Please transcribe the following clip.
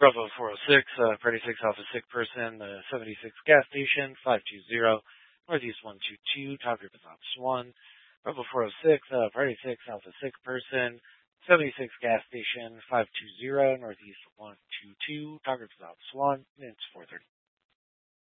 Bravo 406, Party 6 Alpha Sick Person, 76 gas station, 520, Northeast 122, Top Group is Ops 1. Bravo 406, Party 6 Alpha Sick Person, 76 gas station, 520, Northeast 122, Top Group is Ops 1, and it's 4:30.